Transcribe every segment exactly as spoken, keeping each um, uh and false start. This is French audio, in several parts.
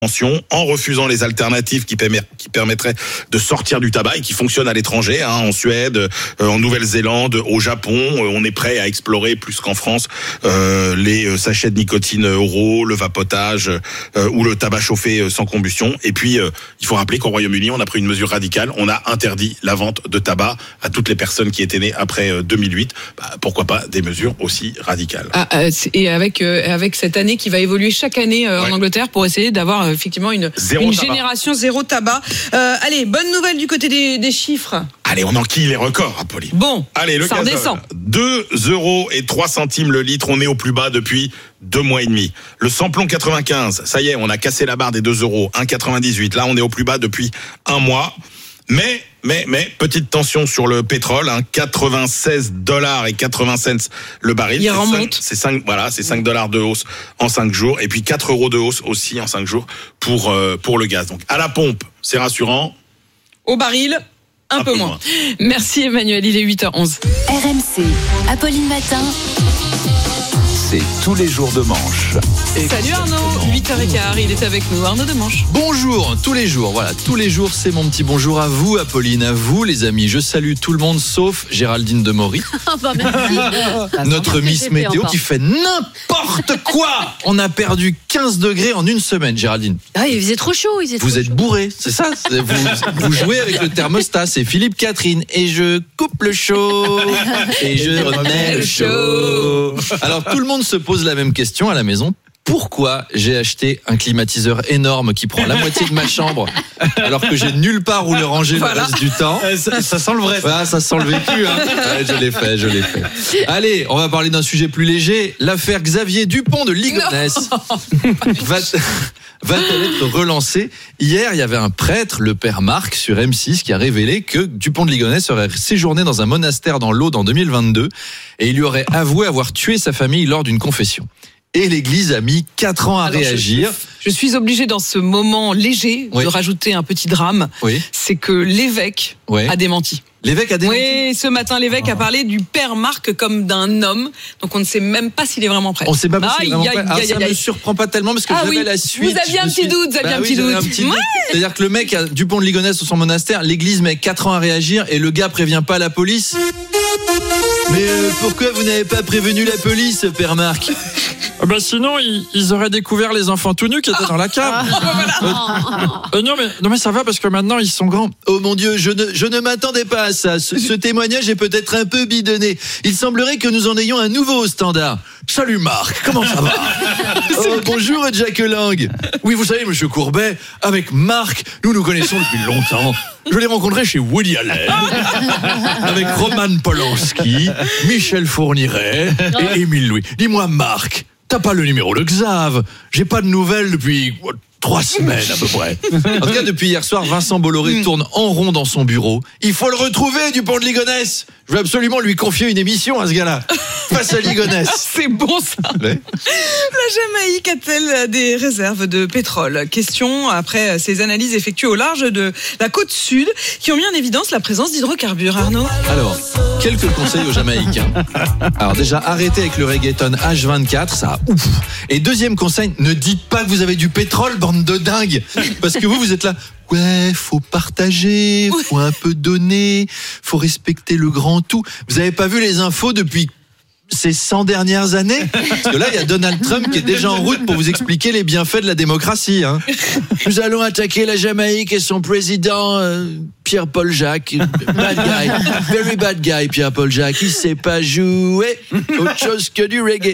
en refusant les alternatives qui, permet, qui permettraient de sortir du tabac et qui fonctionnent à l'étranger, hein, en Suède, euh, en Nouvelle-Zélande, au Japon. Euh, on est prêt à explorer plus qu'en France euh, les euh, sachets de nicotine oraux, le vapotage euh, ou le tabac chauffé euh, sans combustion. Et puis, euh, il faut rappeler qu'au Royaume-Uni, on a pris une mesure radicale. On a interdit la vente de tabac à toutes les personnes qui étaient nées après euh, deux mille huit. Bah, pourquoi pas des mesures aussi radicales. Ah, euh, et avec euh, avec cette année qui va évoluer chaque année euh, ouais. en Angleterre pour essayer d'avoir euh, effectivement une, une génération zéro tabac. Euh, allez, bonne nouvelle du côté des, des chiffres. Allez, on enquille les records, Apolline. Bon, allez, le ça gazole, redescend. deux euros et trois centimes le litre, on est au plus bas depuis deux mois et demi. Le samplon quatre-vingt-quinze, ça y est, on a cassé la barre des deux euros, un virgule quatre-vingt-dix-huit. Là, on est au plus bas depuis un mois. Mais, mais, mais, petite tension sur le pétrole, hein, quatre-vingt-seize dollars et quatre-vingts cents le baril. Il remonte. C'est cinq, voilà, c'est cinq dollars de hausse en cinq jours. Et puis quatre euros de hausse aussi en cinq jours pour, euh, pour le gaz. Donc, à la pompe, c'est rassurant. Au baril, un, un peu, peu moins. moins. Merci Emmanuel, il est huit heures onze. R M C, Apolline Matin. C'est tous les jours de manche. Salut Arnaud, huit heures quinze, il est avec nous, Arnaud de Manche. Bonjour, tous les jours, voilà, tous les jours c'est mon petit bonjour à vous Apolline, à vous les amis. Je salue tout le monde sauf Géraldine de Maury. bah, merci. Notre Miss Météo qui fait n'importe quoi. On a perdu quinze degrés en une semaine, Géraldine. Ah, il faisait trop chaud. Il faisait vous trop êtes chaud. bourré, c'est ça. Vous, vous jouez avec le thermostat, c'est Philippe Catherine. Et je coupe le chaud et je remets le chaud. Alors tout le monde se pose la même question à la maison. Pourquoi j'ai acheté un climatiseur énorme qui prend la moitié de ma chambre alors que j'ai nulle part où le ranger voilà. le reste du temps? Ça, ça sent le vrai. Ah, ça sent le vécu. Hein. Ouais, je l'ai fait, je l'ai fait. Allez, on va parler d'un sujet plus léger. L'affaire Xavier Dupont de Ligonnès va, va-t-elle être relancée? Hier, il y avait un prêtre, le père Marc, sur M six, qui a révélé que Dupont de Ligonnès aurait séjourné dans un monastère dans l'Aude en deux mille vingt-deux et il lui aurait avoué avoir tué sa famille lors d'une confession. Et l'Église a mis quatre ans à Alors réagir. Je, je suis obligée dans ce moment léger oui. de rajouter un petit drame. Oui. C'est que l'évêque oui. a démenti. L'évêque a démenti. Oui, ce matin, l'évêque oh. a parlé du père Marc comme d'un homme. Donc on ne sait même pas s'il est vraiment prêtre. On ne sait pas s'il est vraiment prêtre. Alors ça ne me surprend pas tellement parce que ah, j'avais oui. la suite. Vous aviez un petit doute, vous aviez bah un, oui, petit doute. un petit doute. Ouais. C'est-à-dire que le mec a Dupont de Ligonnès sur son monastère, l'Église met quatre ans à réagir et le gars prévient pas la police. Mais euh, pourquoi vous n'avez pas prévenu la police, père Marc? Bah sinon ils, ils auraient découvert les enfants tout nus qui étaient dans la cave. Ah, voilà. euh, euh, non mais non mais ça va parce que maintenant ils sont grands. Oh mon Dieu, je ne je ne m'attendais pas à ça. Ce, ce témoignage est peut-être un peu bidonné. Il semblerait que nous en ayons un nouveau au standard. Salut Marc, comment ça va? Oh, bonjour Jack Lang. Oui, vous savez, Monsieur Courbet, avec Marc, nous nous connaissons depuis longtemps. Je l'ai rencontré chez Woody Allen, avec Roman Polanski, Michel Fourniret et Émile Louis. Dis-moi Marc, t'as pas le numéro de Xav? J'ai pas de nouvelles depuis trois semaines à peu près. En tout cas, depuis hier soir, Vincent Bolloré mmh. tourne en rond dans son bureau. Il faut le retrouver, Dupont de Ligonnès. Je veux absolument lui confier une émission à ce gars-là. Face à Ligonnès. C'est bon ça. Ouais. La Jamaïque a-t-elle des réserves de pétrole? Question après ces analyses effectuées au large de la côte sud qui ont mis en évidence la présence d'hydrocarbures. Arnaud? Alors, quelques conseils aux Jamaïcains. Alors déjà, arrêtez avec le reggaeton H vingt-quatre, ça ouf. Et deuxième conseil, ne dites pas que vous avez du pétrole, bande de dingues. Parce que vous, vous êtes là. Ouais, faut partager, faut un peu donner, faut respecter le grand tout. Vous avez pas vu les infos depuis ces cent dernières années? Parce que là, il y a Donald Trump qui est déjà en route pour vous expliquer les bienfaits de la démocratie. Hein. Nous allons attaquer la Jamaïque et son président, euh, Pierre-Paul Jacques. Bad guy, very bad guy, Pierre-Paul Jacques. Il sait pas jouer autre chose que du reggae.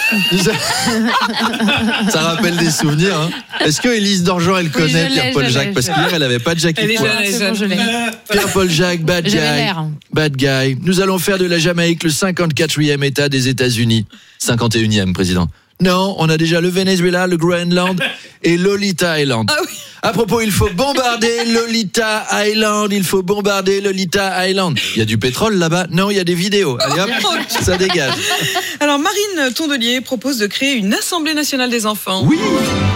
Ça rappelle des souvenirs. Hein. Est-ce que Élise Dorjean, elle connaît oui, Pierre-Paul Jacques? Parce qu'hier, elle avait pas de Jackie. Elle est jeune, je l'ai. Pierre-Paul Jacques, bad guy. Bad guy. Nous allons faire de la Jamaïque le cinquante-quatrième État des États-Unis. cinquante et unième, président. Non, on a déjà le Venezuela, le Groenland et Lolita Island. Ah oui. À propos, il faut bombarder Lolita Island. Il faut bombarder Lolita Island. Il y a du pétrole là-bas? Non, il y a des vidéos. Allez hop, ça dégage. Alors, Marine Tondelier propose de créer une Assemblée nationale des enfants. Oui.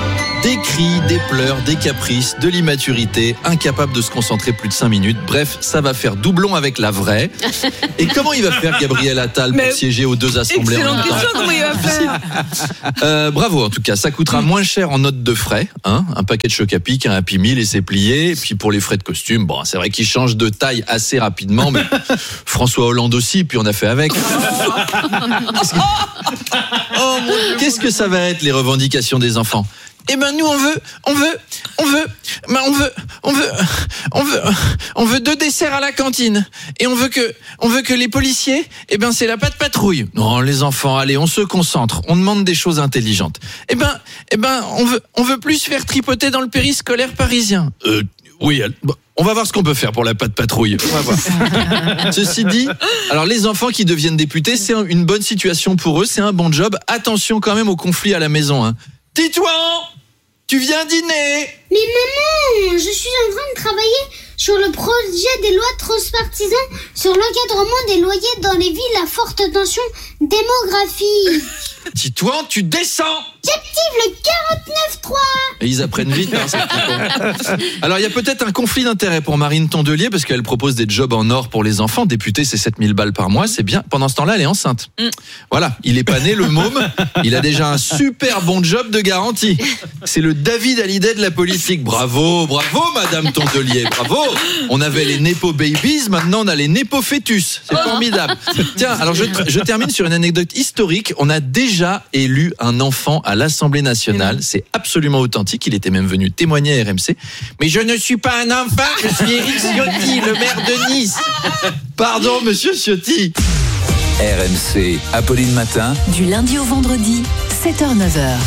Des cris, des pleurs, des caprices, de l'immaturité, incapable de se concentrer plus de cinq minutes. Bref, ça va faire doublon avec la vraie. Et comment il va faire Gabriel Attal pour Mais siéger aux deux assemblées en Excellente même temps? question, comment il va faire? Euh, bravo, en tout cas, ça coûtera moins cher en notes de frais, hein, un paquet de Choc-à-Pic, un Happy Meal et c'est plié. Et puis pour les frais de costume, bon, c'est vrai qu'ils changent de taille assez rapidement, mais François Hollande aussi, puis on a fait avec. Qu'est-ce que, Qu'est-ce que ça va être les revendications des enfants? Eh ben nous on veut, on veut, on veut, ben on veut, on veut, on veut, on veut deux desserts à la cantine et on veut que, on veut que les policiers, eh ben c'est la patte patrouille. Non les enfants, allez, on se concentre, on demande des choses intelligentes. Eh ben, eh ben on veut, on veut plus faire tripoter dans le périscolaire parisien. Euh, oui, bon, on va voir ce qu'on peut faire pour la patte patrouille. On va voir. Ceci dit, alors les enfants qui deviennent députés, c'est une bonne situation pour eux, c'est un bon job. Attention quand même au conflit à la maison, hein. Titouan, tu viens dîner? Mais maman, je suis en train de travailler sur le projet des lois transpartisans sur l'encadrement des loyers dans les villes à forte tension démographique. Titouan, tu descends! J'active le quarante-neuf trois. Et ils apprennent vite, hein, ces petits cons. Alors, il y a peut-être un conflit d'intérêt pour Marine Tondelier parce qu'elle propose des jobs en or pour les enfants. Députée, c'est sept mille balles par mois, c'est bien. Pendant ce temps-là, elle est enceinte. Mm. Voilà, il est pas né, le môme. Il a déjà un super bon job de garantie. C'est le David Hallyday de la politique. Bravo, bravo, Madame Tondelier, bravo. On avait les Nepo Babies, maintenant on a les Nepo Fœtus. C'est formidable. Tiens, alors je, je termine sur une anecdote historique. On a déjà élu un enfant à l'Assemblée nationale. C'est absolument authentique. Il était même venu témoigner à R M C. Mais je ne suis pas un enfant, je suis Éric Ciotti, le maire de Nice. Pardon, monsieur Ciotti. R M C, Apolline Matin. Du lundi au vendredi, sept heures neuf heures.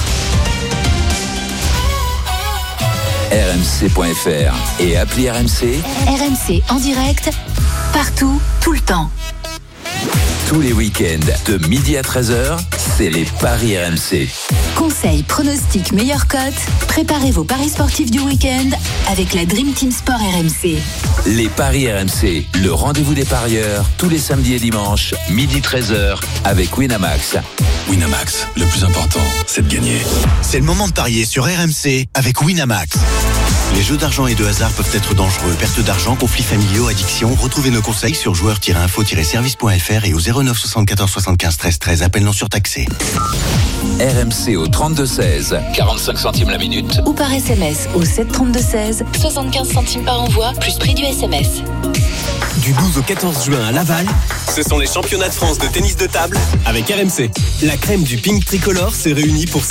R M C point F R et appli R M C. R M C en direct, partout, tout le temps. Tous les week-ends, de midi à treize heures, c'est les paris R M C. Conseils, pronostics, meilleures cotes. Préparez vos paris sportifs du week-end avec la Dream Team Sport R M C. Les paris R M C, le rendez-vous des parieurs, tous les samedis et dimanches, midi treize heures, avec Winamax. Winamax, le plus important, c'est de gagner. C'est le moment de parier sur R M C avec Winamax. Les jeux d'argent et de hasard peuvent être dangereux. Perte d'argent, conflits familiaux, addiction. Retrouvez nos conseils sur joueurs tiret info tiret service point F R et au zéro neuf soixante-quatorze soixante-quinze treize treize. Appel non surtaxé. R M C au trente-deux seize, quarante-cinq centimes la minute. Ou par S M S au sept trente-deux seize, soixante-quinze centimes par envoi, plus prix du S M S. Du douze au quatorze juin à Laval, ce sont les championnats de France de tennis de table avec R M C. La crème du ping tricolore se réunit pour